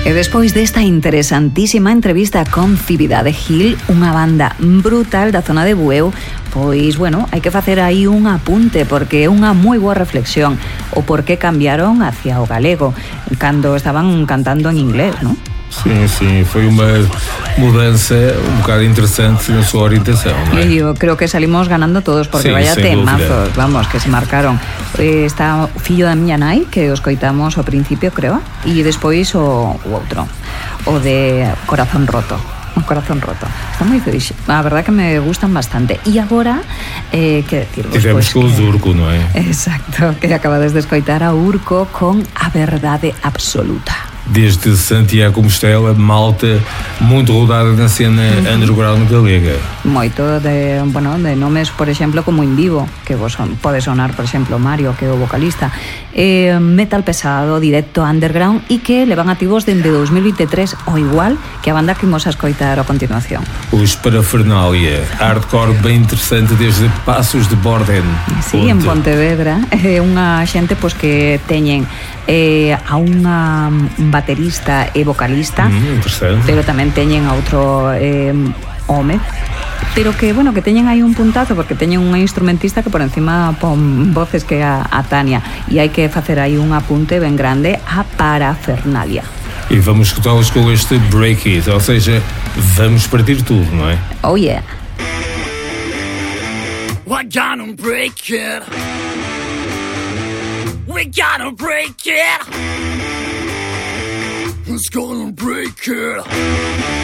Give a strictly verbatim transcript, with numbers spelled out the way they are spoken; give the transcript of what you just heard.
E despois desta interesantísima entrevista con Cividade Gil, unha banda brutal da zona de Bueu, pois, bueno, hai que facer aí un apunte, porque é unha moi boa reflexión o por que cambiaron hacia o galego cando estaban cantando en inglés, non? Sim, sim, foi uma mudança um bocado interessante na sua orientação, não é? E eu creo que salimos ganando todos, porque sí, vaya temazos, dúvida. Vamos, que se marcaron. Eh, está o fillo da miña nai, que os coitamos ao principio, creo, e despois o, o outro, o de Corazón Roto. Un corazón roto. Está moi feliz. A verdad que me gustan bastante. E agora, eh, que decir vos? Tivemos Pues con os que... Urco, non é? Exacto, que acabades de escoitar a Urco con A Verdade Absoluta. Desde Santiago Compostela, malta muito rodada na cena uh-huh. underground galega. Moito de, bueno, de nomes, por exemplo, como Invivo, que vos son, pode sonar, por exemplo, Mario, que é o vocalista, eh, metal pesado, directo, underground, e que levan activos dende dos mil veintitrés, o igual que a banda que imos a escoitar a continuación. Os Parafernália, hardcore bem interessante desde Passos de Borden. Sí, Ponte. En Pontevedra, é unha xente pois que teñen eh, a unha baterista e vocalista, mm, pero tamén teñen a outro eh, home, pero que, bueno, que teñen aí un puntazo, porque teñen unha instrumentista que por encima pon voces que a, a Tania, e hai que facer aí un apunte ben grande a Parafernália. E vamos escutá-los com este Break It, ou seja, vamos partir tudo, não é? Oh yeah. We're gonna break it. We're gonna break it. It's gonna break it.